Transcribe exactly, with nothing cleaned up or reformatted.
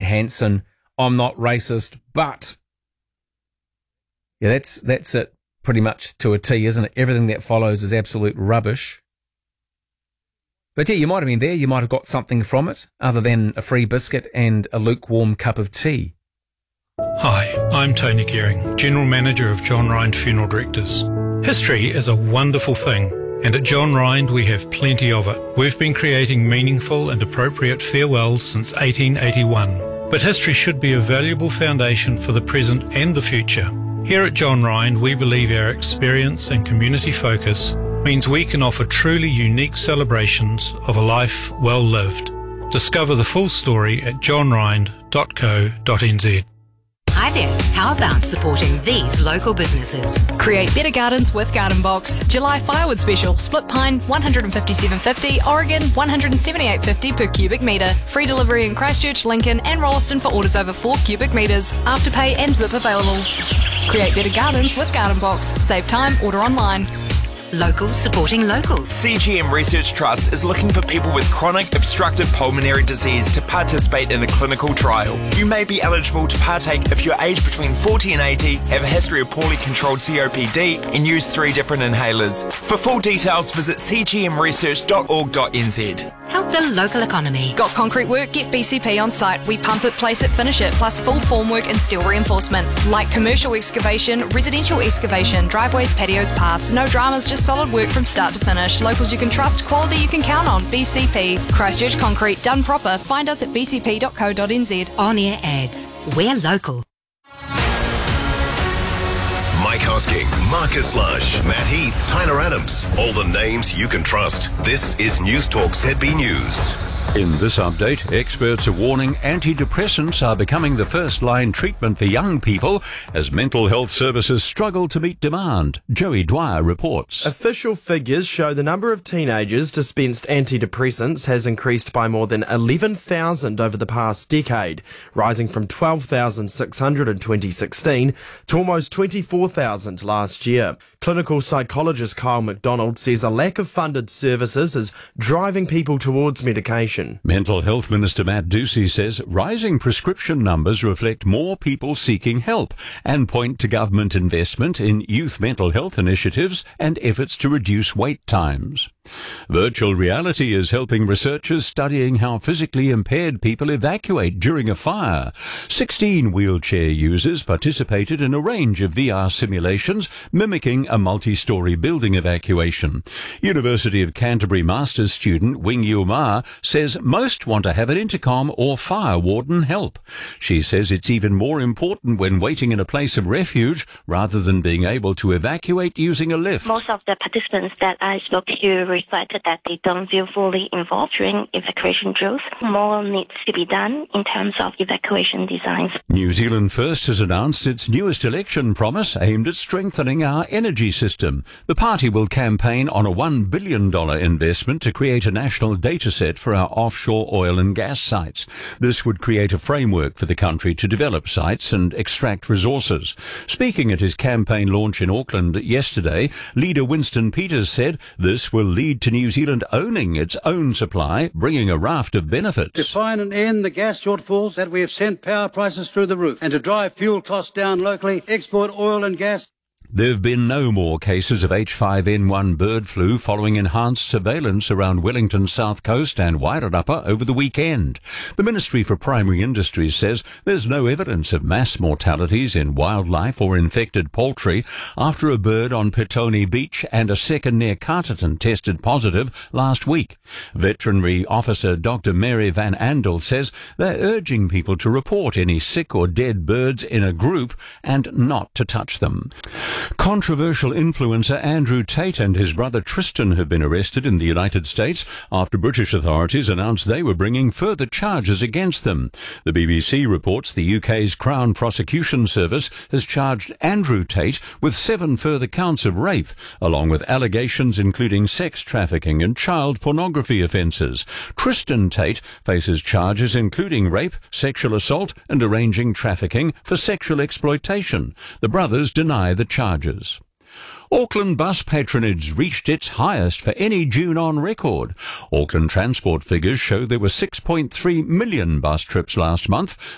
Hansen, I'm not racist, but... Yeah, that's that's it pretty much to a T, isn't it? Everything that follows is absolute rubbish. But yeah, you might have been there. You might have got something from it other than a free biscuit and a lukewarm cup of tea. Hi, I'm Tony Gearing, General Manager of John Rind Funeral Directors. History is a wonderful thing, and at John Rind we have plenty of it. We've been creating meaningful and appropriate farewells since eighteen eighty-one. But history should be a valuable foundation for the present and the future. Here at John Rind, we believe our experience and community focus means we can offer truly unique celebrations of a life well lived. Discover the full story at john rind dot co dot n z. Hi there, how about supporting these local businesses? Create better gardens with Garden Box. July firewood special, split pine one hundred fifty-seven fifty, Oregon one hundred seventy-eight fifty per cubic metre. Free delivery in Christchurch, Lincoln and Rolleston for orders over four cubic metres. Afterpay and zip available. Create better gardens with Garden Box. Save time, order online. Locals supporting locals. C G M Research Trust is looking for people with chronic obstructive pulmonary disease to participate in a clinical trial. You may be eligible to partake if you're aged between forty and eighty, have a history of poorly controlled C O P D, and use three different inhalers. For full details, visit c g m research dot org dot n z. Help the local economy. Got concrete work? Get B C P on site. We pump it, place it, finish it, plus full formwork and steel reinforcement. Like commercial excavation, residential excavation, driveways, patios, paths. No dramas, just solid work from start to finish. Locals you can trust, quality you can count on. B C P. Christchurch Concrete, done proper. Find us at b c p dot co dot n z. On-air ads. We're local. Mike Hosking, Marcus Lush, Matt Heath, Tyler Adams. All the names you can trust. This is News Talk Z B News. In this update, experts are warning antidepressants are becoming the first-line treatment for young people as mental health services struggle to meet demand. Joey Dwyer reports. Official figures show the number of teenagers dispensed antidepressants has increased by more than eleven thousand over the past decade, rising from twelve thousand six hundred in twenty sixteen to almost twenty-four thousand last year. Clinical psychologist Kyle McDonald says a lack of funded services is driving people towards medication. Mental Health Minister Matt Ducey says rising prescription numbers reflect more people seeking help and point to government investment in youth mental health initiatives and efforts to reduce wait times. Virtual reality is helping researchers studying how physically impaired people evacuate during a fire. Sixteen wheelchair users participated in a range of V R simulations mimicking a multi-storey building evacuation. University of Canterbury master's student Wing Yu Ma says most want to have an intercom or fire warden help. She says it's even more important when waiting in a place of refuge rather than being able to evacuate using a lift. Most of the participants that I spoke to reflected that they don't feel fully involved during evacuation drills. More needs to be done in terms of evacuation designs. New Zealand First has announced its newest election promise aimed at strengthening our energy system. The party will campaign on a one billion dollars investment to create a national data set for our offshore oil and gas sites. This would create a framework for the country to develop sites and extract resources. Speaking at his campaign launch in Auckland yesterday, leader Winston Peters said this will lead to New Zealand owning its own supply, bringing a raft of benefits. To find and end the gas shortfalls that we have sent power prices through the roof, and to drive fuel costs down locally, export oil and gas. There have been no more cases of H five N one bird flu following enhanced surveillance around Wellington's south coast and Wairarapa over the weekend. The Ministry for Primary Industries says there's no evidence of mass mortalities in wildlife or infected poultry after a bird on Petone Beach and a second near Carterton tested positive last week. Veterinary Officer Doctor Mary Van Andel says they're urging people to report any sick or dead birds in a group and not to touch them. Controversial influencer Andrew Tate and his brother Tristan have been arrested in the United States after British authorities announced they were bringing further charges against them. The B B C reports the U K's Crown Prosecution Service has charged Andrew Tate with seven further counts of rape, along with allegations including sex trafficking and child pornography offences. Tristan Tate faces charges including rape, sexual assault and arranging trafficking for sexual exploitation. The brothers deny the charges. Charges. Auckland bus patronage reached its highest for any June on record. Auckland Transport figures show there were six point three million bus trips last month,